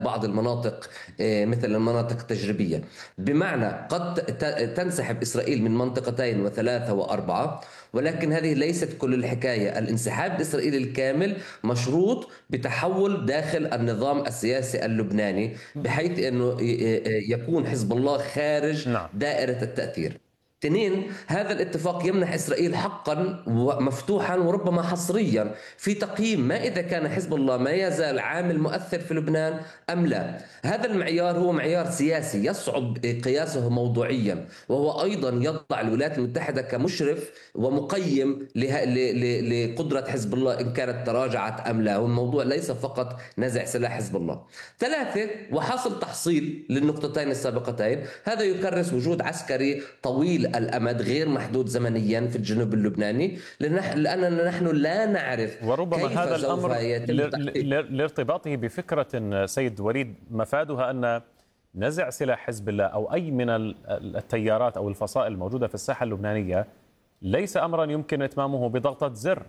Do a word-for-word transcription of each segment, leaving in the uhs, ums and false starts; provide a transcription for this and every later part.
بعض المناطق مثل المناطق التجريبية. بمعنى قد تنسحب إسرائيل من منطقتين وثلاثة وأربعة، ولكن هذه ليست كل الحكاية. الانسحاب الإسرائيلي الكامل مشروط بتحول داخل النظام السياسي اللبناني، بحيث أنه يكون حزب الله خارج نعم. دائرة التأثير. اثنين، هذا الاتفاق يمنح إسرائيل حقا مفتوحا وربما حصريا في تقييم ما إذا كان حزب الله ما يزال عامل مؤثر في لبنان أم لا. هذا المعيار هو معيار سياسي يصعب قياسه موضوعيا، وهو أيضا يضع الولايات المتحدة كمشرف ومقيم لقدرة حزب الله إن كانت تراجعت أم لا. والموضوع ليس فقط نزع سلاح حزب الله. ثلاثة، وحاصل تحصيل للنقطتين السابقتين، هذا يكرس وجود عسكري طويل الأمد غير محدود زمنيا في الجنوب اللبناني، لأننا نحن لا نعرف وربما كيف هذا الأمر يتم لارتباطه بفكرة سيد وليد مفادها أن نزع سلاح حزب الله أو أي من التيارات أو الفصائل الموجودة في الساحة اللبنانية ليس أمرا يمكن إتمامه بضغطة زر.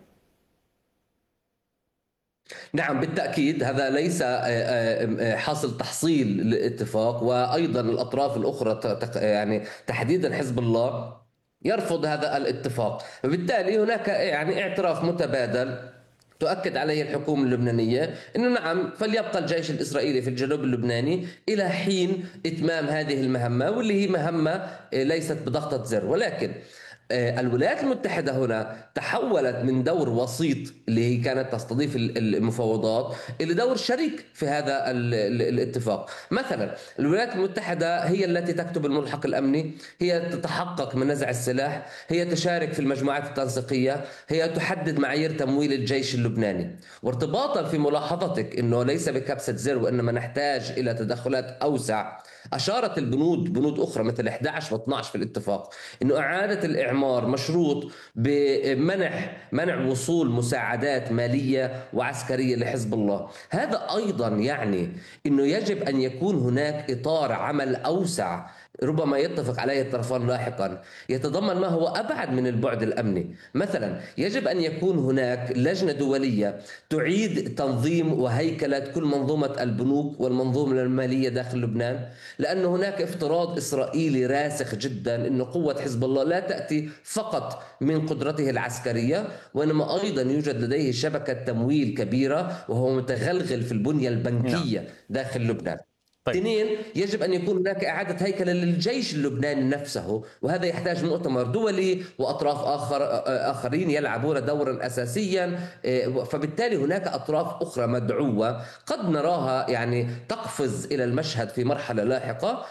نعم بالتأكيد، هذا ليس حاصل تحصيل الاتفاق، وأيضا الأطراف الأخرى يعني تحديدا حزب الله يرفض هذا الاتفاق. وبالتالي هناك يعني اعتراف متبادل تؤكد عليه الحكومة اللبنانية أنه نعم فليبقى الجيش الإسرائيلي في الجنوب اللبناني إلى حين إتمام هذه المهمة، واللي هي مهمة ليست بضغطة زر. ولكن الولايات المتحدة هنا تحولت من دور وسيط اللي هي كانت تستضيف المفاوضات إلى دور شريك في هذا الاتفاق. مثلا الولايات المتحدة هي التي تكتب الملحق الأمني، هي تتحقق من نزع السلاح، هي تشارك في المجموعات التنسيقية، هي تحدد معايير تمويل الجيش اللبناني. وارتباطا في ملاحظتك أنه ليس بكبسة زر وإنما نحتاج إلى تدخلات أوسع، أشارت البنود بنود أخرى مثل إحدى عشر و اثني عشر في الاتفاق أنه إعادة الإعمار مشروط بمنح منع وصول مساعدات مالية وعسكرية لحزب الله. هذا أيضا يعني أنه يجب أن يكون هناك إطار عمل أوسع ربما يتفق عليه الطرفان لاحقا، يتضمن ما هو أبعد من البعد الأمني. مثلا يجب أن يكون هناك لجنة دولية تعيد تنظيم وهيكلة كل منظومة البنوك والمنظومة المالية داخل لبنان، لأن هناك افتراض إسرائيلي راسخ جدا أن قوة حزب الله لا تأتي فقط من قدرته العسكرية، وإنما أيضا يوجد لديه شبكة تمويل كبيرة وهو متغلغل في البنية البنكية داخل لبنان. طيب. اثنين، يجب أن يكون هناك إعادة هيكلة للجيش اللبناني نفسه، وهذا يحتاج مؤتمر دولي وأطراف آخر آخرين يلعبون دورا أساسيا. فبالتالي هناك أطراف أخرى مدعوة قد نراها يعني تقفز إلى المشهد في مرحلة لاحقة.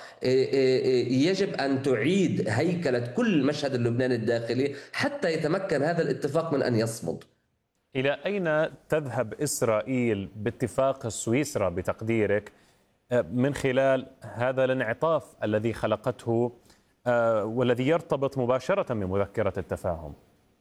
يجب أن تعيد هيكلة كل المشهد اللبناني الداخلي حتى يتمكن هذا الاتفاق من أن يصمد. إلى أين تذهب إسرائيل باتفاق سويسرا بتقديرك من خلال هذا الانعطاف الذي خلقته والذي يرتبط مباشرة بمذكرة التفاهم؟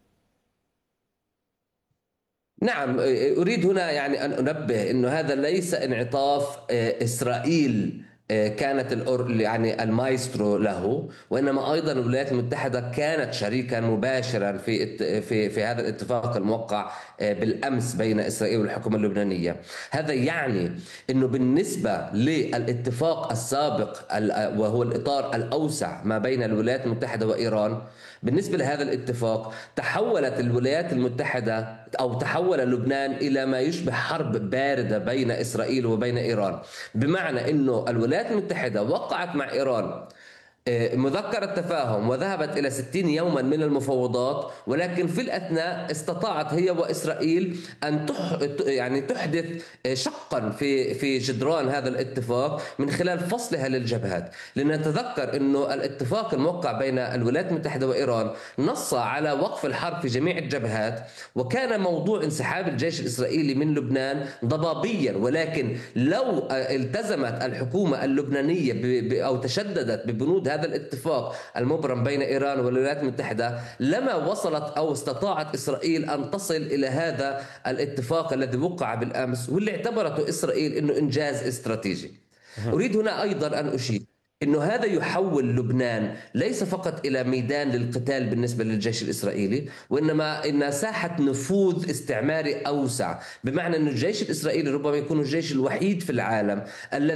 نعم، أريد هنا يعني أن أنبه أنه هذا ليس انعطاف إسرائيل كانت يعني المايسترو له، وإنما أيضا الولايات المتحدة كانت شريكا مباشرا في في في هذا الاتفاق الموقع بالأمس بين إسرائيل والحكومة اللبنانية. هذا يعني أنه بالنسبة للاتفاق السابق وهو الإطار الأوسع ما بين الولايات المتحدة وإيران، بالنسبة لهذا الاتفاق تحولت الولايات المتحدة أو تحول لبنان إلى ما يشبه حرب باردة بين إسرائيل وبين إيران. بمعنى أنه الولايات المتحدة وقعت مع إيران مذكرة تفاهم وذهبت إلى ستين يوما من المفاوضات، ولكن في الأثناء استطاعت هي وإسرائيل أن تح يعني تحدث شقا في في جدران هذا الاتفاق من خلال فصلها للجبهات. لنتذكر أنه الاتفاق الموقع بين الولايات المتحدة وإيران نص على وقف الحرب في جميع الجبهات، وكان موضوع انسحاب الجيش الإسرائيلي من لبنان ضبابيا. ولكن لو التزمت الحكومة اللبنانية أو تشددت ببنود هذا الاتفاق المبرم بين إيران والولايات المتحدة لما وصلت أو استطاعت إسرائيل أن تصل إلى هذا الاتفاق الذي وقع بالأمس، واللي اعتبرته إسرائيل أنه إنجاز استراتيجي. أريد هنا أيضا أن أشير إنه هذا يحول لبنان ليس فقط إلى ميدان للقتال بالنسبة للجيش الإسرائيلي، وإنما إن ساحة نفوذ استعماري أوسع، بمعنى أن الجيش الإسرائيلي ربما يكون الجيش الوحيد في العالم الذي